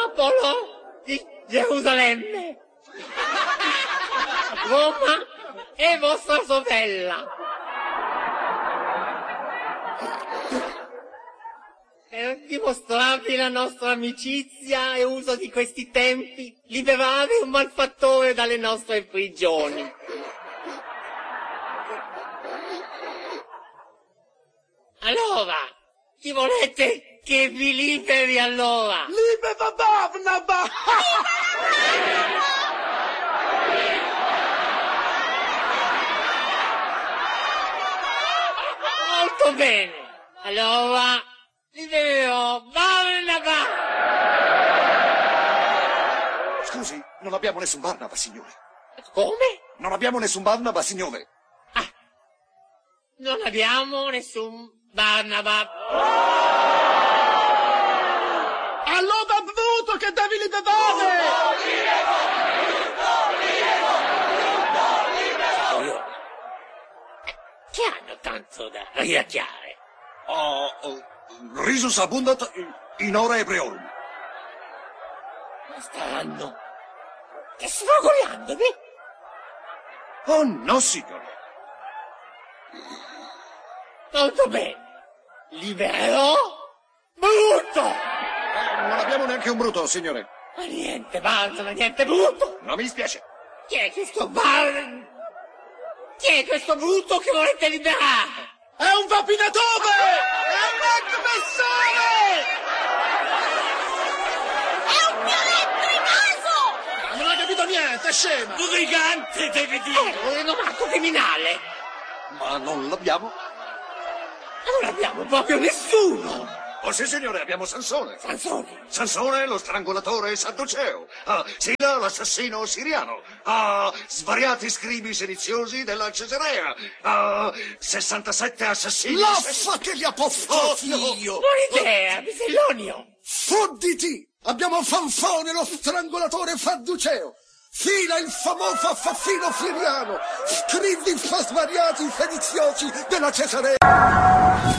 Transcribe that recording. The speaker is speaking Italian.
popolo di Gerusalemme, Roma è vostra sorella. Per dimostrarvi la nostra amicizia e uso di questi tempi, liberare un malfattore dalle nostre prigioni. Allora, chi volete che vi liberi allora? Libera Barnaba! Molto bene, allora libererò Barnaba! Scusi, non abbiamo nessun Barnaba, signore. Come? Non abbiamo nessun Barnaba, signore. Non abbiamo nessun Barnaba. Allora Bruto che devi liberare! Che hanno tanto da ridacchiare? Risus abundat in ora ebreorum. Ma staranno sfogoliandomi? Oh no, signore. Molto bene. Libererò Bruto! Non abbiamo neanche un Bruto, signore. Ma niente Barnaba, niente Bruto! Non mi dispiace. Chi è questo Chi è questo Bruto che volete liberare? È un rapinatore! È un aggressore! È un violetto in naso! Non ha capito niente, scema! Un brigante, deve dire! Un rinomato criminale! Ma non l'abbiamo? Non abbiamo proprio nessuno! Oh sì, signore, abbiamo Sansone. Sansone! Sansone, lo strangolatore sadduceo. Sila, l'assassino siriano. Svariati scribi sediziosi della Cesarea. 67 assassini. Laffa che li ha poffati io! Buona idea, Bisellonio! Fodditi! Abbiamo Fanfone, lo strangolatore sadduceo. Fila il famoso affaffino siriano. Scrivi svariati sediziosi della Cesarea.